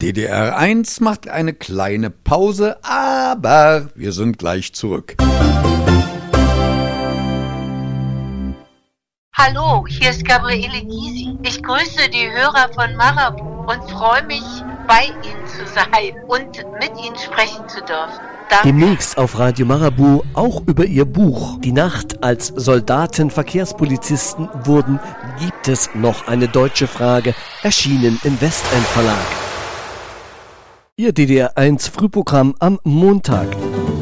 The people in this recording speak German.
DDR1 macht eine kleine Pause, aber wir sind gleich zurück. Hallo, hier ist Gabriele Gysi. Ich grüße die Hörer von Marabu und freue mich, bei Ihnen zu sein und mit Ihnen sprechen zu dürfen. Danke. Demnächst auf Radio Marabu auch über Ihr Buch Die Nacht, als Soldaten Verkehrspolizisten wurden, gibt es noch eine deutsche Frage, erschienen im Westend Verlag. Ihr DDR1 Frühprogramm am Montag.